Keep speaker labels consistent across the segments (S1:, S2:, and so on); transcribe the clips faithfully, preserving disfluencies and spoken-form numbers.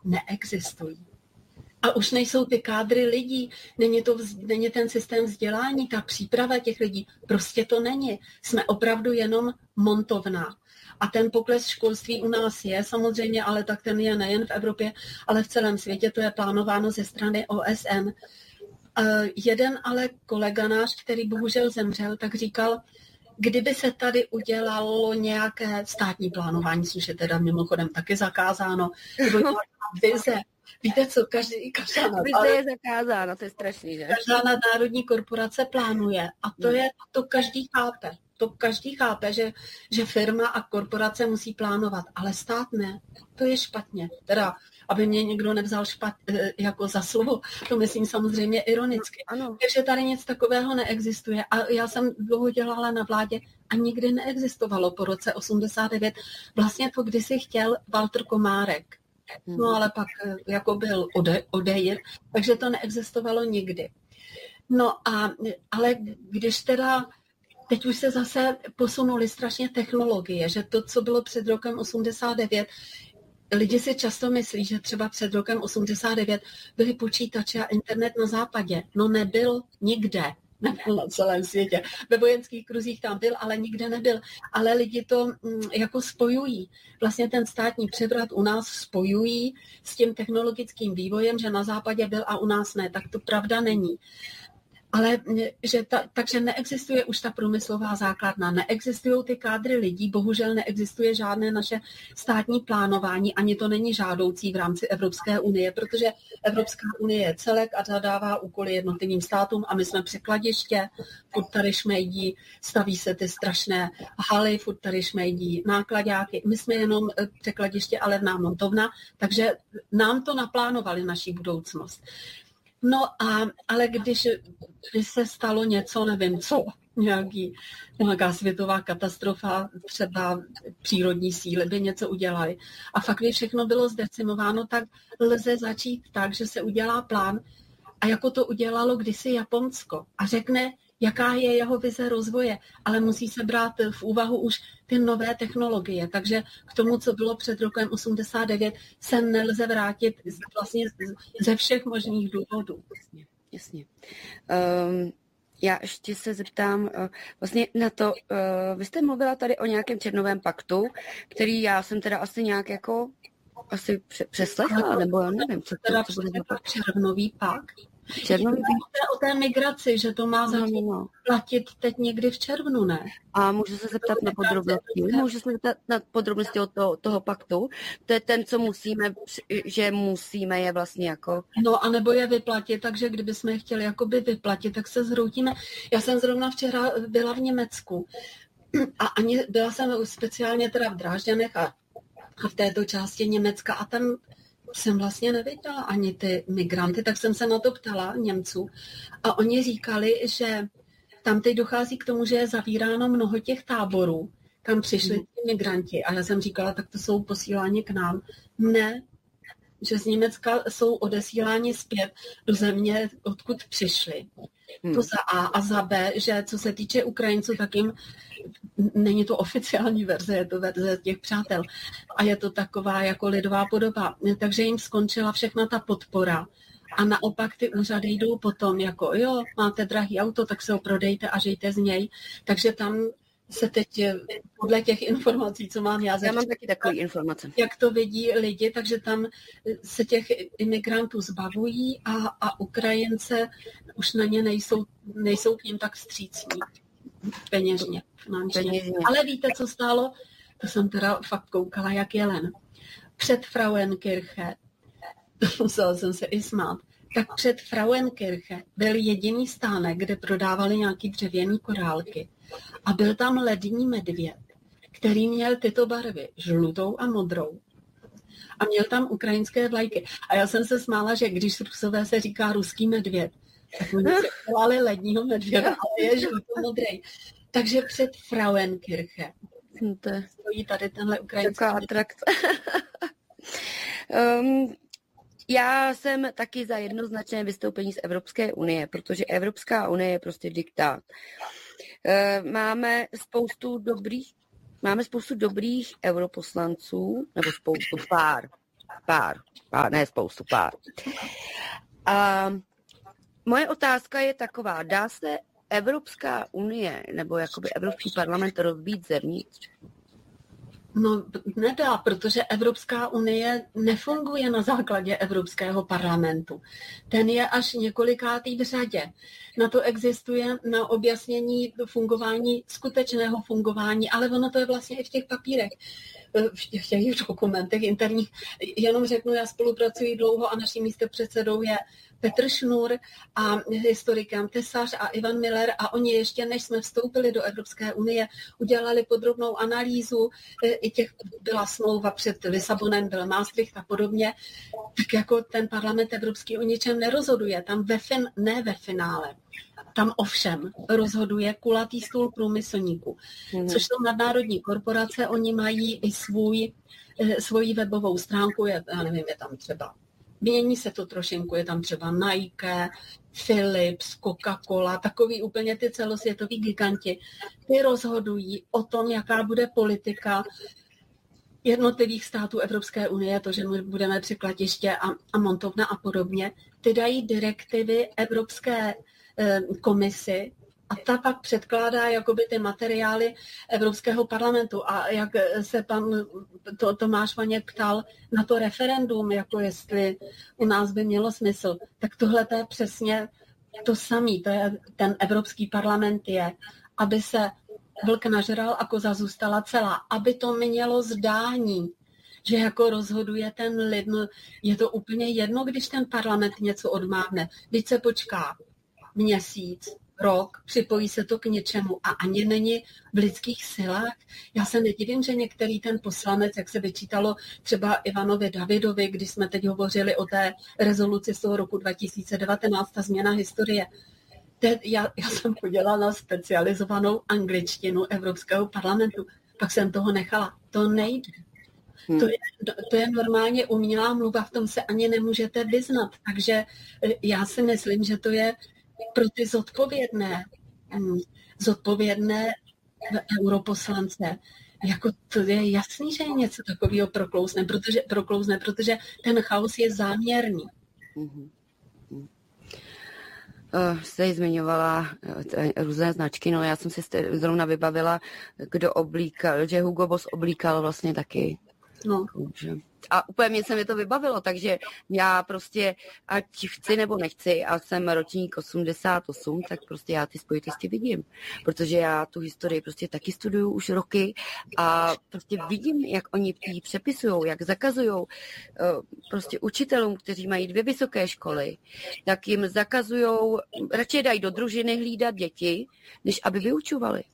S1: neexistují. A už nejsou ty kádry lidí, není, to, není ten systém vzdělání, ta příprava těch lidí, prostě to není. Jsme opravdu jenom montovna. A ten pokles školství u nás je samozřejmě, ale tak ten je nejen v Evropě, ale v celém světě, to je plánováno ze strany O S N. Uh, jeden ale kolega náš, který bohužel zemřel, tak říkal, kdyby se tady udělalo nějaké státní plánování, což je teda mimochodem taky zakázáno, nebo nějaká vize. Víte co, každý, každá,
S2: vize je zakázáno, to je strašný, že?
S1: Každá nadnárodní korporace plánuje a to je, to každý chápe. To každý chápe, že, že firma a korporace musí plánovat, ale stát ne. To je špatně. Teda, aby mě někdo nevzal špat, jako za slovo, to myslím samozřejmě ironicky.
S2: Ano.
S1: Takže tady nic takového neexistuje. A já jsem dlouho dělala na vládě a nikdy neexistovalo po roce osmdesát devět. Vlastně to kdysi chtěl Walter Komárek. No ale pak jako byl ode, odejít, takže to neexistovalo nikdy. No a, ale když teda teď už se zase posunuly strašně technologie, že to, co bylo před rokem osmdesát devět, lidi si často myslí, že třeba před rokem osmdesát devět byly počítače a internet na západě. No nebyl nikde, nebyl na celém světě. Ve vojenských kruzích tam byl, ale nikde nebyl. Ale lidi to jako spojují. Vlastně ten státní převrat u nás spojují s tím technologickým vývojem, že na západě byl a u nás ne. Tak to pravda není. Ale že ta, takže neexistuje už ta průmyslová základna, neexistují ty kádry lidí, bohužel neexistuje žádné naše státní plánování, ani to není žádoucí v rámci Evropské unie, protože Evropská unie je celek a zadává úkoly jednotlivým státům a my jsme překladiště, furt tady šmejdí, staví se ty strašné haly, furt tady šmejdí nákladáky, my jsme jenom překladiště a levná montovna, takže nám to naplánovali naši budoucnost. No a, ale když, když se stalo něco, nevím co, nějaký, nějaká světová katastrofa, třeba přírodní síly by něco udělali a fakt by všechno bylo zdecimováno, tak lze začít tak, že se udělá plán a jako to udělalo kdysi Japonsko a řekne, jaká je jeho vize rozvoje, ale musí se brát v úvahu už ty nové technologie. Takže k tomu, co bylo před rokem osmdesát devět, se nelze vrátit vlastně ze všech možných důvodů.
S2: Jasně, jasně. Um, já ještě se zeptám uh, vlastně na to, uh, vy jste mluvila tady o nějakém Červnovém paktu, který já jsem teda asi nějak jako asi přeslechla, nebo já nevím, co to,
S1: teda
S2: co bude za pakt.
S1: Červnový pakt.
S2: Červnový
S1: o té migraci, že to má začít no, no. platit teď někdy v červnu, ne?
S2: A můžu se zeptat na podrobnosti? Můžu se zeptat na podrobnosti od toho, toho paktu? To je ten, co musíme, že musíme je vlastně jako...
S1: No a nebo je vyplatit, takže kdybychom je chtěli jakoby vyplatit, tak se zhroutíme. Já jsem zrovna včera byla v Německu a ani byla jsem speciálně teda v Drážďanech a, a v této části Německa a tam jsem vlastně neviděla ani ty migranty, tak jsem se na to ptala Němců. A oni říkali, že tam teď dochází k tomu, že je zavíráno mnoho těch táborů, kam přišli ty migranti. A já jsem říkala, tak to jsou posíláni k nám. Ne, že z Německa jsou odesíláni zpět do země, odkud přišli. Hmm. To za A a za B, že co se týče Ukrajinců, tak jim není to oficiální verze, je to verze těch přátel. A je to taková jako lidová podoba. Takže jim skončila všechna ta podpora. A naopak ty úřady jdou potom jako, jo, máte drahý auto, tak se ho prodejte a žijte z něj. Takže tam se teď podle těch informací, co mám já,
S2: já mám taky takové informace.
S1: Jak to vidí lidi, takže tam se těch imigrantů zbavují a, a Ukrajince už na ně nejsou, nejsou k ním tak vstřícní peněžně, finančně. Ale víte, co stálo? To jsem teda fakt koukala, jak jelen. Před Frauenkirche, musela jsem se i smát, tak před Frauenkirche byl jediný stánek, kde prodávali nějaký dřevěný korálky. A byl tam lední medvěd, který měl tyto barvy, žlutou a modrou. A měl tam ukrajinské vlajky. A já jsem se smála, že když Rusové se říká ruský medvěd, tak oni se dělali ledního medvěda, ale je žluto-modrý. Takže před Frauenkirche stojí tady tenhle ukrajinský medvěd.
S2: um, Já jsem taky za jednoznačné vystoupení z Evropské unie, protože Evropská unie je prostě diktát. Máme spoustu dobrých, máme spoustu dobrých europoslanců, nebo spoustu pár, Pár, pár, ne spoustu, pár. A moje otázka je taková, dá se Evropská unie nebo jakoby Evropský parlament rozbít zevnitř?
S1: No nedá, protože Evropská unie nefunguje na základě Evropského parlamentu. Ten je až několikátý v řadě. Na to existuje na objasnění fungování, skutečného fungování, ale ono to je vlastně i v těch papírech, v těch, těch dokumentech interních. Jenom řeknu, já spolupracuji dlouho a naším místopředsedou je Petr Šnur a historikem Tesař a Ivan Miller a oni ještě, než jsme vstoupili do Evropské unie, udělali podrobnou analýzu, i těch byla smlouva před Lisabonem, byl Maastricht a podobně, tak jako ten parlament evropský o ničem nerozhoduje, tam ve fin, ne ve finále. Tam ovšem rozhoduje kulatý stůl průmyslníků, mm. což jsou nadnárodní korporace, oni mají i svůj, svoji webovou stránku, je, já nevím, je tam třeba, mění se to trošinku, je tam třeba Nike, Philips, Coca-Cola, takový úplně ty celosvětoví giganti, ty rozhodují o tom, jaká bude politika jednotlivých států Evropské unie, to, že my budeme překladiště a, a montovna a podobně, ty dají direktivy Evropské eh, komisi a ta pak předkládá jakoby ty materiály Evropského parlamentu. A jak se pan to, Tomáš Vaněk ptal na to referendum, jako jestli u nás by mělo smysl, tak tohle to je přesně to samé. To je, ten Evropský parlament je, aby se vlk nažral a koza zůstala celá, aby to mělo zdání, že jako rozhoduje ten lid. No, je to úplně jedno, když ten parlament něco odmávne. Když se počká měsíc, rok, připojí se to k něčemu a ani není v lidských silách. Já se nedivím, že některý ten poslanec, jak se vyčítalo třeba Ivanovi Davidovi, když jsme teď hovořili o té rezoluci z toho roku dva tisíce devatenáct, ta změna historie. Te, já, já jsem podělala na specializovanou angličtinu Evropského parlamentu, pak jsem toho nechala. To nejde. Hmm. To, je, to je normálně umělá mluva, v tom se ani nemůžete vyznat. Takže já si myslím, že to je pro ty zodpovědné, zodpovědné europoslance, jako to je jasný, že je něco takového proklouzne, protože, proklouzne, protože ten chaos je záměrný.
S2: Mm-hmm. Uh, jste zmiňovala uh, různé značky, no já jsem si zrovna vybavila, kdo oblíkal, že Hugo Boss oblíkal vlastně taky.
S1: No.
S2: A úplně mě se mi to vybavilo, takže já prostě, ať chci nebo nechci, a jsem ročník osmdesát osm, tak prostě já ty spojitosti vidím, protože já tu historii prostě taky studuju už roky a prostě vidím, jak oni ji přepisujou, jak zakazujou prostě učitelům, kteří mají dvě vysoké školy, tak jim zakazujou, radši dají do družiny hlídat děti, než aby vyučovali.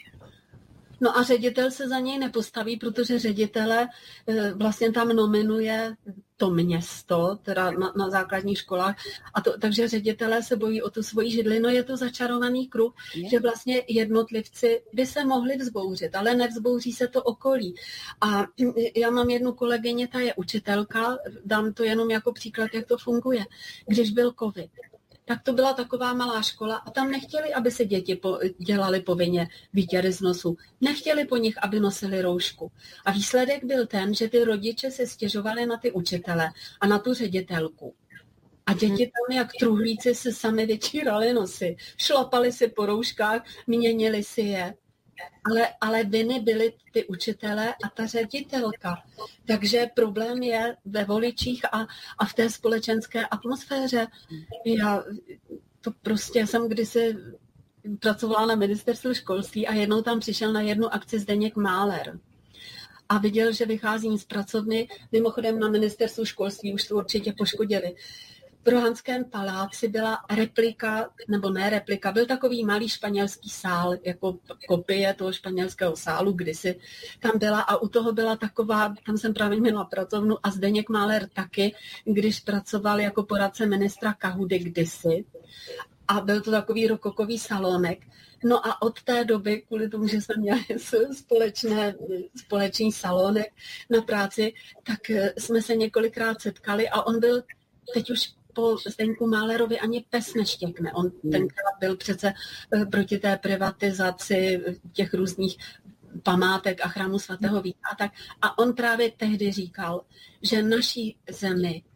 S1: No a ředitel se za něj nepostaví, protože ředitele vlastně tam nominuje to město, teda na, na základních školách, a to, takže ředitelé se bojí o tu svoji židli. No je to začarovaný kruh, je. Že vlastně jednotlivci by se mohli vzbouřit, ale nevzbouří se to okolí. A já mám jednu kolegyně, ta je učitelka, dám to jenom jako příklad, jak to funguje. Když byl covid, tak to byla taková malá škola a tam nechtěli, aby se děti po, dělali povinně výtěry z nosu. Nechtěli po nich, aby nosili roušku. A výsledek byl ten, že ty rodiče se stěžovali na ty učitele a na tu ředitelku. A děti tam jak truhlíci se sami vyčírali nosy. Šlapali si po rouškách, měnili si je. Ale, ale viny byly ty učitelé a ta ředitelka. Takže problém je ve voličích a, a v té společenské atmosféře. Já to prostě jsem kdysi pracovala na ministerstvu školství a jednou tam přišel na jednu akci Zdeněk Máler. A viděl, že vycházím z pracovny, mimochodem na ministerstvu školství už to určitě poškodili. V Rohanském paláci byla replika, nebo ne replika, byl takový malý španělský sál, jako kopie toho španělského sálu, kdysi tam byla a u toho byla taková, tam jsem právě měla pracovnu a Zdeněk Máler taky, když pracoval jako poradce ministra Kahudy kdysi. A byl to takový rokokový salonek. No a od té doby, kvůli tomu, že jsme měli společné, společný salonek na práci, tak jsme se několikrát setkali a on byl teď už po Zdeňku Málerovi ani pes neštěkne. On tenkrát byl přece proti té privatizaci těch různých památek a chrámu svatého Víta a tak. A on právě tehdy říkal, že naší zemi